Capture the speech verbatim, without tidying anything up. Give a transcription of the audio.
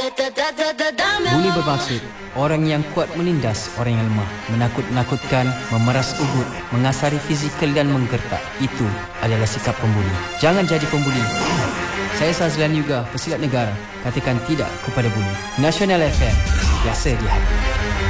Buli bermaksud orang yang kuat menindas orang yang lemah, menakut-nakutkan, memeras ubut, mengasari fizikal dan menggertak. Itu adalah sikap pembuli. Jangan jadi pembuli. Saya Sazlan Yuga, pesilat negara. Katakan tidak kepada buli. Nasional F M, biasa di hati.